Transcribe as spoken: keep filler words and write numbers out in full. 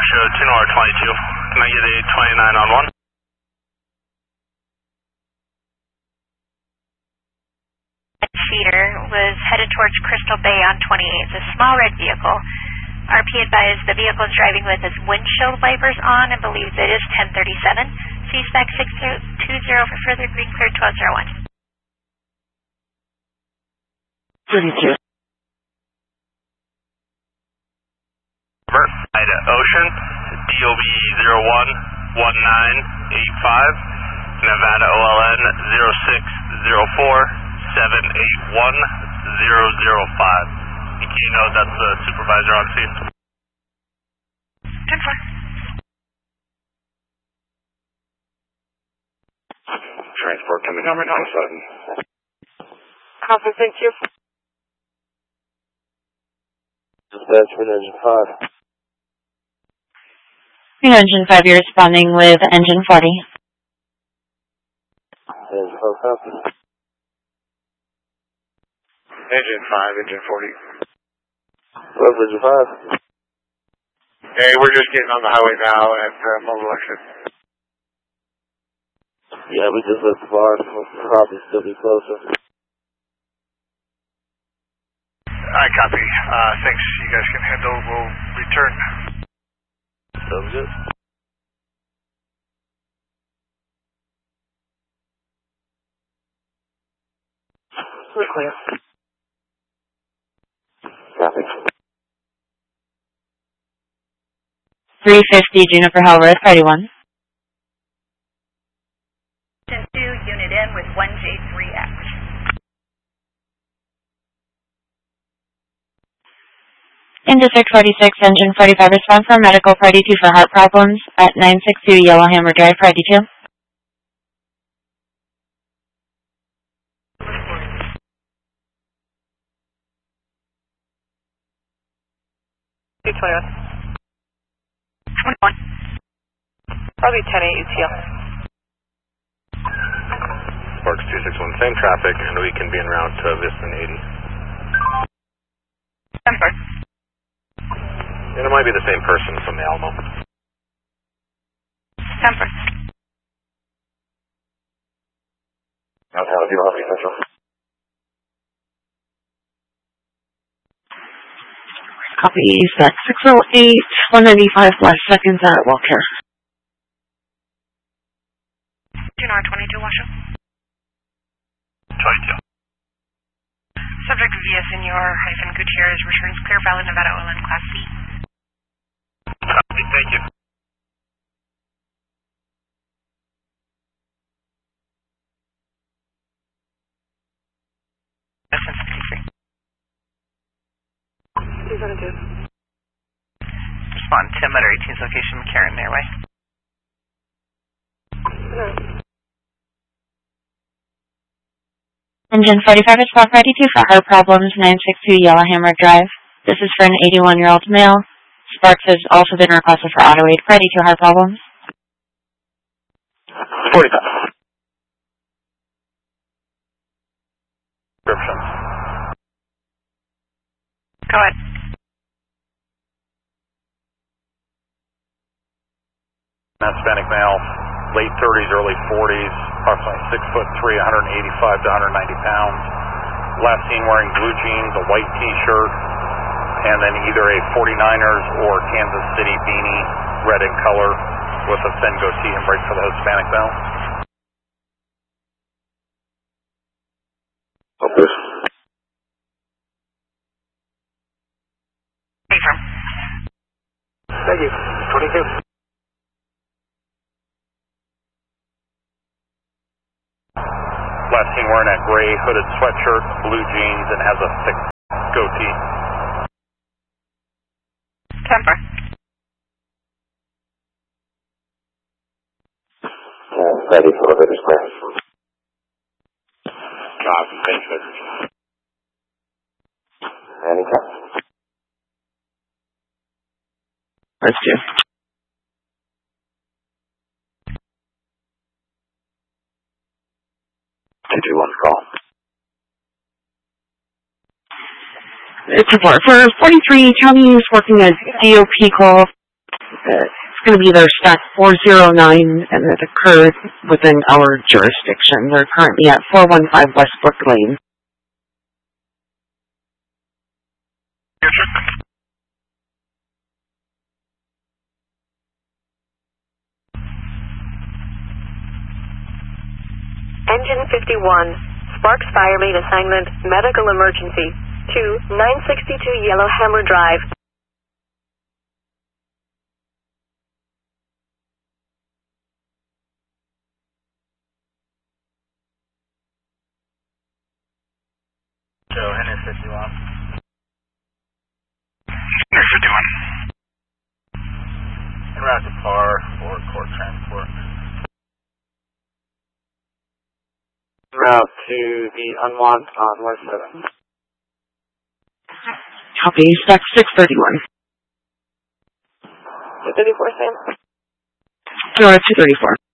Washoe, two Nor twenty-two. Can I get a twenty-nine on one? Cheater was headed towards Crystal Bay on twenty-eight. It's a small red vehicle. R P advised the vehicle is driving with his windshield wipers on and believes it is ten thirty-seven. C-Spec six two zero for further green clear twelve oh one. thirty-two. Ida Ocean, D O B zero one one nine eight five, Nevada O L N zero six zero four seven eight one zero zero five. You can know that's the supervisor on scene. ten four. Transport coming number ninety-seven. Copy, thank you. Dispatch for Engine five. Engine five, you're responding with Engine forty. Engine five, copy. Engine five, Engine forty. Hello, Engine five. Hey, we're just getting on the highway now at uh, Mobile Exit. Yeah, we just left the bar. We'll probably still be closer. I copy. Uh, thanks. You guys can handle. We'll return. Sounds good. We're clear. Copy. three fifty Juniper Hill Road, Friday one. two, unit in with one J three X. Into six forty-six, Engine forty-five, respond for medical Friday two for heart problems at nine sixty-two Yellowhammer Drive, Friday two. two twenty-one. twenty-one. Probably ten eight U T L. Sparks two six one, same traffic, and we can be en route to Vista eighty. ten four. And it might be the same person from the Alamo. ten four. I'll have you on me, Central. Copy, Spec six oh eight, one ninety-five last seconds at Walker. two Nor twenty-two, Washoe. twenty-two. Subject via Senor hyphen Gutierrez returns Clear Valley, Nevada O L N Class C. Copy, thank you. Distance fifty-three. two seventy-two. Respond Tim at our eighteenth location, McCarran Airway. No. Engine forty-five, respond Friday two for heart problems, nine sixty-two Yellowhammer Drive. This is for an eighty-one-year-old male. Sparks has also been requested for auto aid Friday two heart problems. forty-five. Descriptions. Go ahead. Hispanic male, late thirties, early forties, approximately six foot three, one eighty-five to one ninety pounds. Last seen wearing blue jeans, a white t-shirt, and then either a forty-niners or Kansas City beanie, red in color, with a thin goatee and break for the Hispanic male. Okay. Thank you. twenty-two. Last seen wearing a gray hooded sweatshirt, blue jeans, and has a thick goatee. Temper. Yeah, ready for the display. Copy, thank you. Anytime. Let's do. two two one call. It's a for forty-three counties working a D O P call Uh, it's going to be their stack four zero nine, and it occurred within our jurisdiction. They're currently at four one five Westbrook Lane. Engine fifty-one, Sparks Fire Main Assignment, Medical Emergency, to nine sixty-two Yellowhammer Drive. Joe, Henry fifty-one. Henry fifty-one. En route to Par for court transport. Route to the unlocked on West seven. Copy, stack six thirty-one. two thirty-four, Sam? You're at two thirty-four.